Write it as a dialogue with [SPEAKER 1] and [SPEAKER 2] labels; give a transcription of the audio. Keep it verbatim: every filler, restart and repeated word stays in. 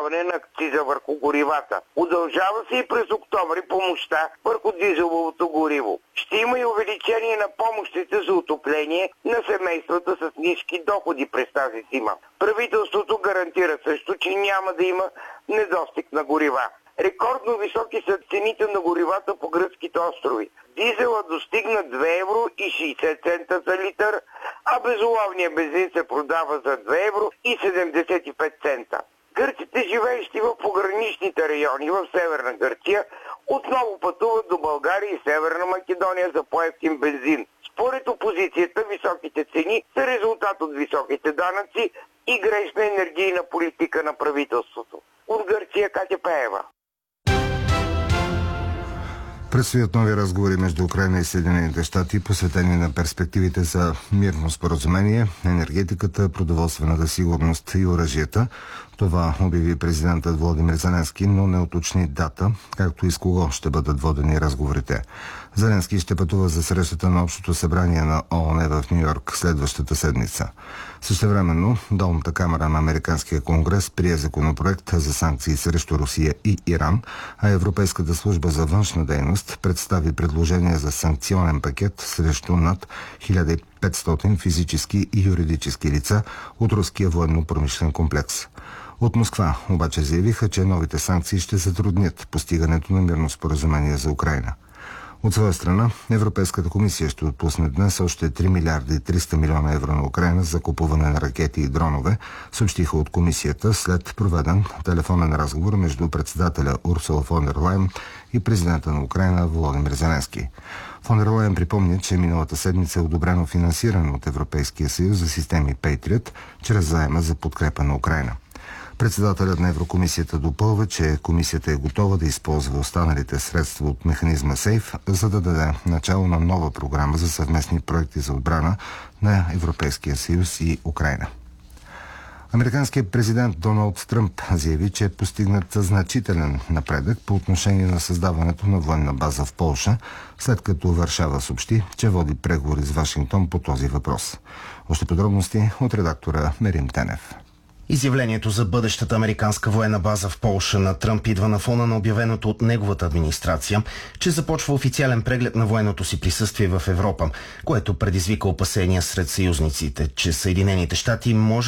[SPEAKER 1] намаляване на акциза върху горивата. Удължава се и през октомври помощта върху дизеловото гориво. Ще има и увеличение на помощите за отопление на семействата с ниски доходи през тази зима. Правителството гарантира също, че няма да има недостиг на горива. Рекордно високи са цените на горивата по гръцките острови. Дизела достигна две евро и шейсет цента за литър, а безоловният бензин се продава за две евро и седемдесет и пет цента. Гърците, живеещи в пограничните райони в Северна Гърция, отново пътуват до България и Северна Македония за по-евтин бензин. Според опозицията, високите цени са резултат от високите данъци и грешна енергийна политика на правителството. От Гърция, Катя Пеева.
[SPEAKER 2] Предстоят нови разговори между Украйна и Съединените щати, посветени на перспективите за мирно споразумение, енергетиката, продоволствената сигурност и оръжията. Това обяви президентът Володимир Зеленски, но не уточни дата, както и с кого ще бъдат водени разговорите. Зеленски ще пътува за срещата на Общото събрание на ООН в Ню Йорк следващата седмица. Същевременно, Долната камара на Американския конгрес прие законопроект за санкции срещу Русия и Иран, а Европейската служба за външна дейност представи предложение за санкционен пакет срещу над хиляда и петстотин физически и юридически лица от руския военно-промишлен комплекс. От Москва обаче заявиха, че новите санкции ще затруднят постигането на мирно споразумение за Украйна. От своя страна, Европейската комисия ще отпусне днес още три милиарда и триста милиона евро на Украйна за купуване на ракети и дронове, съобщиха от комисията след проведен телефонен разговор между председателя Урсула фон дер Лайен и президента на Украйна Володимир Зеленски. Фон дер Лайен припомни, че миналата седмица е одобрено финансиране от Европейския съюз за системи Patriot чрез заема за подкрепа на Украйна. Председателят на Еврокомисията допълва, че комисията е готова да използва останалите средства от механизма СЕЙФ, за да даде начало на нова програма за съвместни проекти за отбрана на Европейския съюз и Украйна. Американският президент Доналд Тръмп заяви, че е постигнат значителен напредък по отношение на създаването на военна база в Полша, след като Варшава съобщи, че води преговори с Вашингтон по този въпрос. Още подробности от редактора Мерим Тенев.
[SPEAKER 3] Изявлението за бъдещата американска военна база в Полша на Тръмп идва на фона на обявеното от неговата администрация, че започва официален преглед на военното си присъствие в Европа, което предизвика опасения сред съюзниците, че Съединените щати може